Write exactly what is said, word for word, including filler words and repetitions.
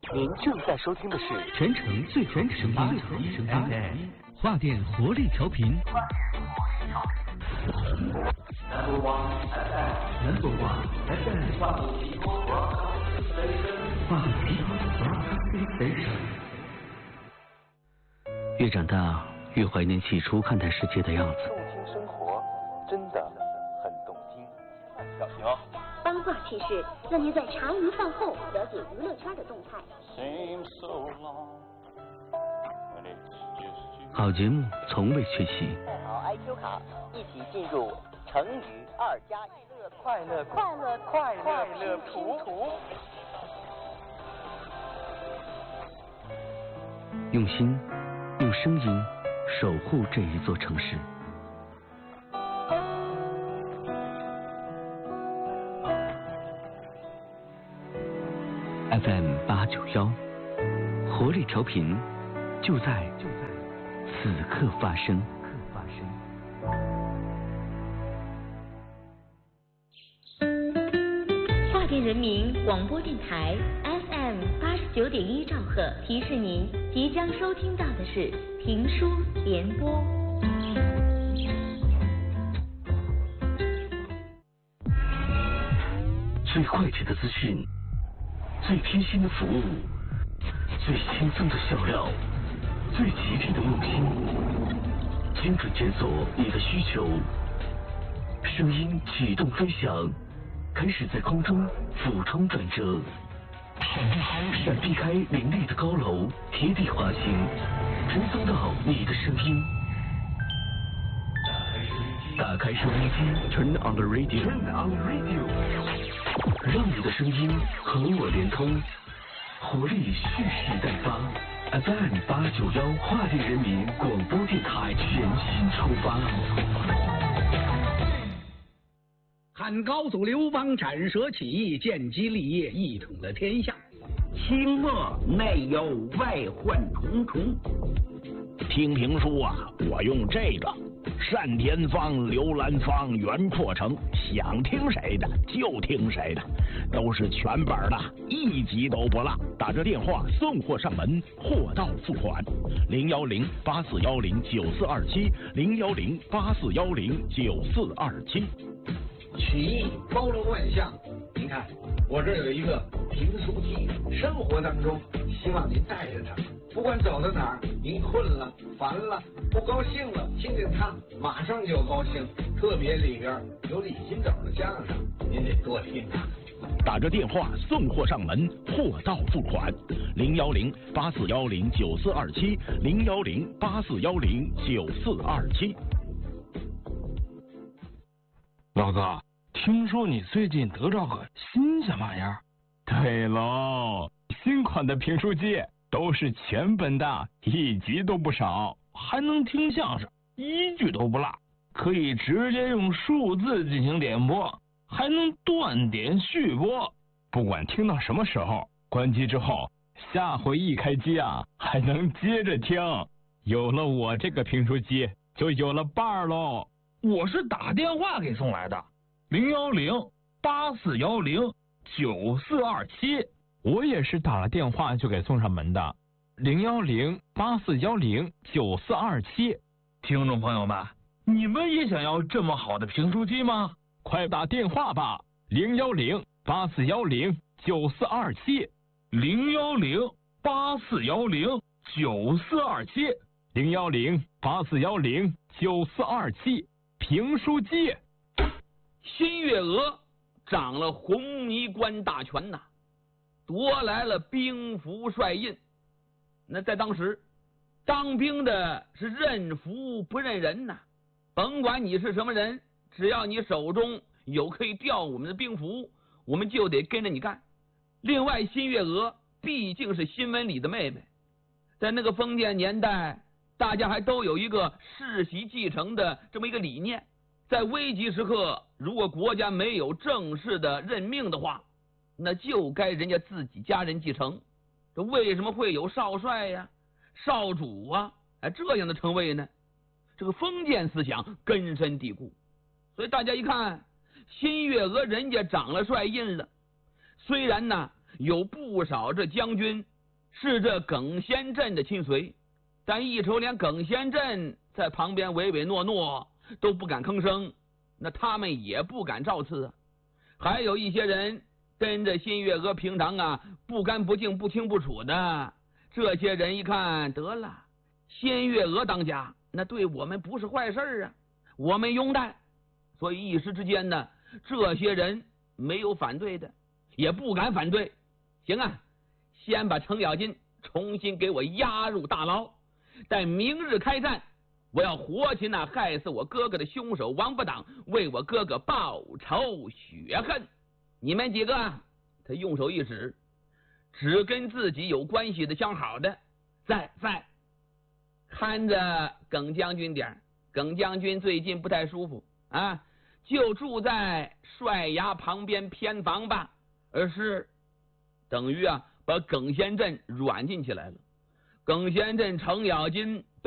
您正在收听的是全城最全声八最全声八华电活力调频。 Number one F M，Number one F M， 华东集合 Broadcasting Station， 华东集合 Broadcasting Station。越长大，越怀念起初看待世界的样子。 动听生活，真的很动听。小平， 八卦趣事，让您在茶余饭后了解娱乐圈的动态。 好节目从未缺席。 带好 I Q 卡，一起进入成语二加一乐快乐快乐快乐快乐图。 用心，用声音守护这一座城市。F M 八九幺，活力调频，就在就在此刻发生。 华电人民广播电台 F M 八十九点一兆赫提示您，即将收听到的是评书联播。 最快捷的资讯，最贴心的服务，最轻松的笑料，最极致的用心，精准检索你的需求，声音启动飞翔，开始在空中俯冲转折，闪避开闪避开林立的高楼，贴地滑行，传送到你的声音。打开收音机 ，Turn on the radio，Turn on the radio， 让你的声音和我连通，活力蓄势待发。F M 八九幺华电人民广播电台全新出发。 汉高祖刘邦斩蛇起义，建基立业，一统了天下。 清末内忧外患重重。听评书啊，我用这个单田芳、刘兰芳、袁阔成，想听谁的就听谁的，都是全本的，一集都不落。打这电话送货上门，货到付款。零幺零八四幺零九四二七，零幺零八四幺零九四二七。 曲艺包罗万象，您看我这有一个评书机，生活当中希望您带着它，不管走到哪儿，您困了、烦了、不高兴了，听听它，马上就高兴。特别里边有李金斗的相声，您得多听啊。 打着电话送货上门，货到付款。零幺零八四幺零九四二七，零幺零八四幺零九四二七。 老哥，听说你最近得着个新鲜玩意儿？ 对喽，新款的评书机都是全本的，一集都不少， 还能听相声，一句都不落，可以直接用数字进行点播，还能断点续播， 不管听到什么时候，关机之后，下回一开机啊，还能接着听。有了我这个评书机，就有了伴儿喽。 我是打电话给送来的，零幺零八四幺零九四二七。 我也是打了电话就给送上门的，零幺零八四幺零九四二七。 听众朋友们，你们也想要这么好的评书机吗？ 快打电话吧，零幺零八四幺零九四二七， 零幺零八四幺零九四二七， 零幺零八四幺零九四二七。评书机。 新月娥掌了红泥关大权呐，夺来了兵符帅印。那在当时，当兵的是认服不认人呐，甭管你是什么人，只要你手中有可以调我们的兵符，我们就得跟着你干。另外，新月娥毕竟是新闻里的妹妹，在那个封建年代，大家还都有一个世袭继承的这么一个理念，在危急时刻，如果国家没有正式的任命的话，那就该人家自己家人继承。这为什么会有少帅呀、少主啊哎这样的称谓呢？这个封建思想根深蒂固，所以大家一看新月娥人家掌了帅印了，虽然呢有不少这将军是这耿先镇的亲随，但一瞅连耿先镇在旁边唯唯诺诺，都不敢吭声，那他们也不敢造次。还有一些人跟着新月娥平常啊不干不净不清不楚的，这些人一看得了，新月娥当家，那对我们不是坏事啊，我们拥戴，所以一时之间呢，这些人没有反对的，也不敢反对。行啊，先把程咬金重新给我押入大牢，待明日开战，我要活擒那害死我哥哥的凶手王八党，为我哥哥报仇雪恨。你们几个，他用手一指，只跟自己有关系的相好的，在在看着耿将军点。耿将军最近不太舒服啊，就住在帅衙旁边偏房吧。而是等于啊把耿先镇软禁起来了。耿先镇程咬金被